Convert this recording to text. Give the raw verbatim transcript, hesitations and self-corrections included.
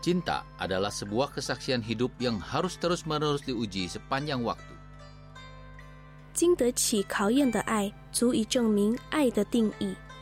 Cinta adalah sebuah kesaksian hidup yang harus terus-menerus diuji sepanjang waktu. 经得起考验的爱足以证明爱的定义。